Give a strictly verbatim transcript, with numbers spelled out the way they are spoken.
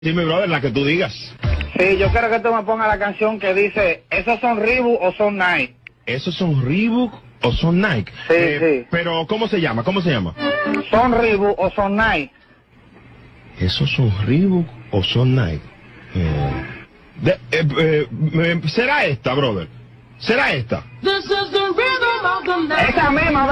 Sí, mi brother, la que tú digas. Sí, yo quiero que tú me pongas la canción que dice, ¿esos son Reebok o son Nike? ¿Esos son Reebok o son Nike? Sí, eh, sí. Pero, ¿cómo se llama? ¿Cómo se llama? ¿Son Reebok o son Nike? ¿Esos son Reebok o son Nike? Eh, de, eh, eh, eh, ¿Será esta, brother? ¿Será esta? Esa misma,